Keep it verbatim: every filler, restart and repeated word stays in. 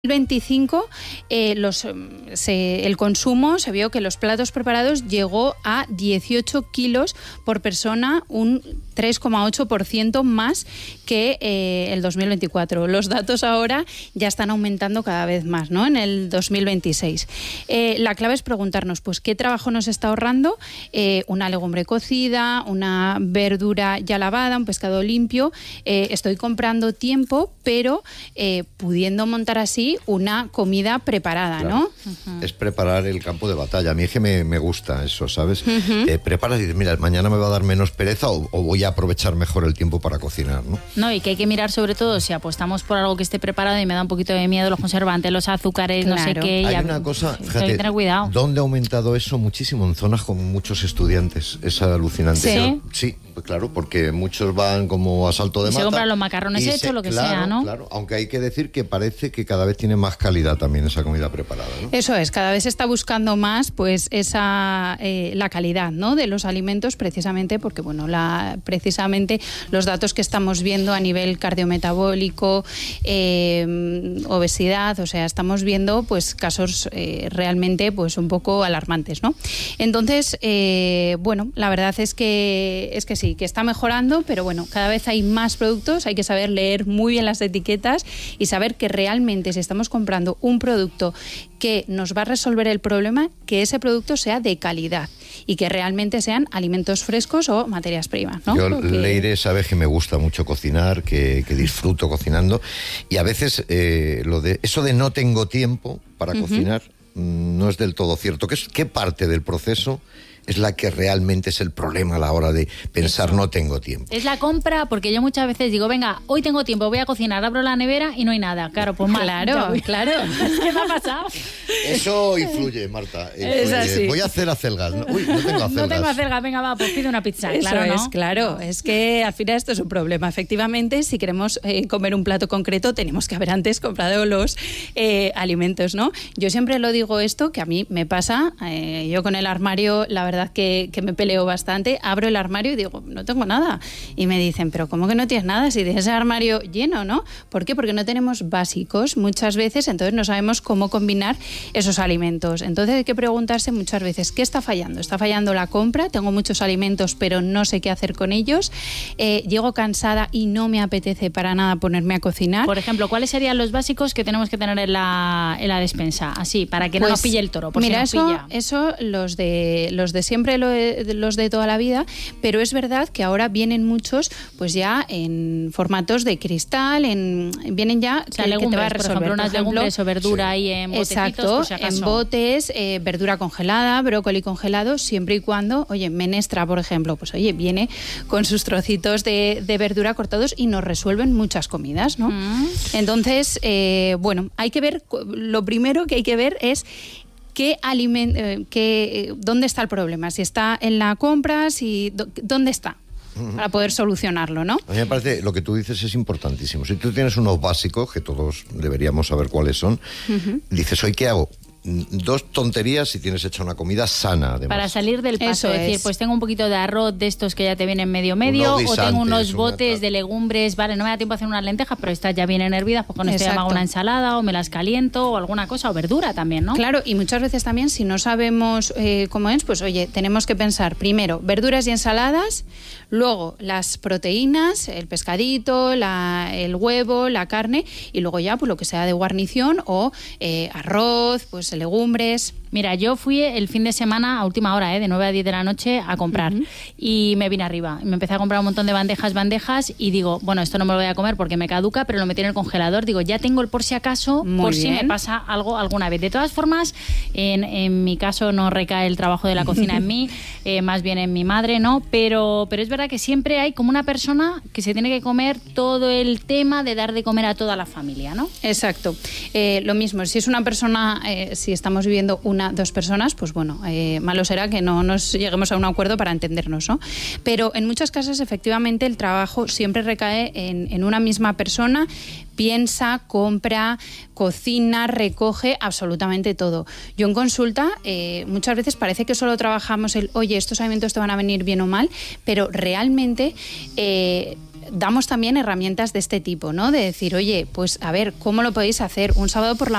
veinticinco eh, los, se, el consumo se vio que los platos preparados llegó a dieciocho kilos por persona, un tres coma ocho por ciento más que eh, el dos mil veinticuatro. Los datos ahora ya están aumentando cada vez más, ¿no? En el dos mil veintiséis. Eh, la clave es preguntarnos, pues, ¿qué trabajo nos está ahorrando? Eh, una legumbre cocida, una verdura ya lavada, un pescado limpio. Eh, estoy comprando tiempo, pero eh, pudiendo montar así una comida preparada, claro, ¿no? Uh-huh. Es preparar el campo de batalla. A mí es que me, me gusta eso, ¿sabes? Uh-huh. Eh, preparas y dices, mira, mañana me va a dar menos pereza o, o voy a aprovechar mejor el tiempo para cocinar, ¿no? No, y que hay que mirar sobre todo si apostamos por algo que esté preparado, y me da un poquito de miedo los conservantes, los azúcares, claro, no sé qué. Hay ya, una cosa, sí, fíjate, hay que tener cuidado. ¿Dónde ha aumentado eso? Muchísimo, en zonas con muchos estudiantes. Es alucinante. ¿Sí? Sí, pues claro, porque muchos van como a salto de y mata. Se compran los macarrones hechos, se, lo que claro, sea, ¿no? Claro, aunque hay que decir que parece que cada vez tiene más calidad también esa comida preparada, ¿no? Eso es, cada vez se está buscando más, pues, esa eh, la calidad, ¿no?, de los alimentos, precisamente porque, bueno, la, precisamente los datos que estamos viendo a nivel cardiometabólico, eh, obesidad, o sea, estamos viendo, pues, casos eh, realmente, pues, un poco alarmantes, ¿no? Entonces, eh, bueno, la verdad es que es que sí, que está mejorando, pero bueno, cada vez hay más productos, hay que saber leer muy bien las etiquetas y saber que realmente si estamos comprando un producto que nos va a resolver el problema, que ese producto sea de calidad y que realmente sean alimentos frescos o materias primas, ¿no? Yo, Porque... Leire, sabes que me gusta mucho cocinar, que, que disfruto cocinando, y a veces eh, lo de eso de no tengo tiempo para uh-huh. cocinar no es del todo cierto. ¿Qué, es, qué parte del proceso es la que realmente es el problema a la hora de pensar eso. No tengo tiempo? Es la compra, porque yo muchas veces digo, venga, hoy tengo tiempo, voy a cocinar, abro la nevera y no hay nada. Claro, pues mal. Claro, claro. ¿Qué me ha pasado? Eso influye, Marta. Influye. Es así. Voy a hacer acelgas. Uy, no tengo acelgas. No tengo acelgas, venga, va, pues pido una pizza. Eso claro, es, ¿no? claro. Es que al final esto es un problema. Efectivamente, si queremos eh, comer un plato concreto, tenemos que haber antes comprado los eh, alimentos, ¿no? Yo siempre lo digo esto, que a mí me pasa, eh, yo con el armario, la verdad que, que me peleo bastante, abro el armario y digo, no tengo nada. Y me dicen, pero ¿cómo que no tienes nada si tienes el armario lleno, no? ¿Por qué? Porque no tenemos básicos muchas veces, entonces no sabemos cómo combinar esos alimentos. Entonces hay que preguntarse muchas veces, ¿qué está fallando? ¿Está fallando la compra? Tengo muchos alimentos, pero no sé qué hacer con ellos. Eh, llego cansada y no me apetece para nada ponerme a cocinar. Por ejemplo, ¿cuáles serían los básicos que tenemos que tener en la, en la despensa? Así, para que pues, no nos pille el toro. Por mira, si nos eso, pilla. eso los de, los de siempre, lo de, los de toda la vida, pero es verdad que ahora vienen muchos, pues ya en formatos de cristal, en, vienen ya o sea, que, legumbres, que te va a por resolver. ejemplo, unas por ejemplo, legumbres o verdura sí. ahí en botecitos. Exacto, por si acaso. en botes, eh, verdura congelada, brócoli congelado, siempre y cuando, oye, menestra, por ejemplo, pues oye, viene con sus trocitos de, de verdura cortados y nos resuelven muchas comidas, ¿no? Mm. Entonces, eh, bueno, hay que ver, lo primero que hay que ver es ¿Qué aliment- eh, qué, ¿dónde está el problema? Si está en la compra, si, ¿dónde está? Para poder solucionarlo, ¿no? A mí me parece, lo que tú dices es importantísimo. Si tú tienes unos básicos, que todos deberíamos saber cuáles son, uh-huh. dices, ¿hoy qué hago? Dos tonterías si tienes hecha una comida sana, además. Para salir del paso, Eso es decir, es. pues tengo un poquito de arroz de estos que ya te vienen medio medio, unos o tengo unos guisantes, botes una... de legumbres, vale, no me da tiempo a hacer unas lentejas, pero estas ya vienen hervidas, pues con esto ya me hago una ensalada, o me las caliento, o alguna cosa, o verdura también, ¿no? Claro, y muchas veces también, si no sabemos eh, cómo es, pues oye, tenemos que pensar primero verduras y ensaladas, luego las proteínas, el pescadito, la, el huevo, la carne, y luego ya pues lo que sea de guarnición, o eh, arroz, pues legumbres. Mira, yo fui el fin de semana a última hora, ¿eh? de nueve a diez de la noche a comprar, uh-huh. y me vine arriba. Me empecé a comprar un montón de bandejas, bandejas, y digo, bueno, esto no me lo voy a comer porque me caduca, pero lo metí en el congelador. Digo, ya tengo el por si acaso, Muy por bien. si me pasa algo alguna vez. De todas formas, en, en mi caso no recae el trabajo de la cocina en mí, eh, más bien en mi madre, ¿no? Pero, pero es verdad que siempre hay como una persona que se tiene que comer todo el tema de dar de comer a toda la familia, ¿no? Exacto. Eh, lo mismo, si es una persona, eh, si estamos viviendo una, dos personas, pues bueno, eh, malo será que no nos lleguemos a un acuerdo para entendernos, ¿no? Pero en muchos casos, efectivamente, el trabajo siempre recae en, en una misma persona, piensa, compra, cocina, recoge absolutamente todo. Yo en consulta eh, muchas veces parece que solo trabajamos el, oye, estos alimentos te van a venir bien o mal, pero realmente... Eh, damos también herramientas de este tipo, ¿no? De decir, oye, pues a ver, ¿cómo lo podéis hacer? Un sábado por la